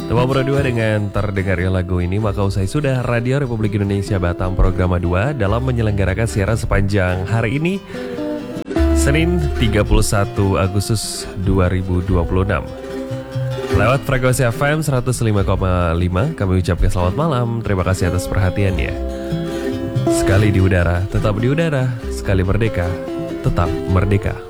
Nomor 2 dengan terdengarnya lagu ini, maka usai sudah Radio Republik Indonesia Batam Program 2 dalam menyelenggarakan siaran sepanjang hari ini, Senin 31 Agustus 2026. Lewat frekuensi FM 105,5 kami ucapkan selamat malam. Terima kasih atas perhatiannya. Sekali di udara, tetap di udara. Sekali merdeka, tetap merdeka.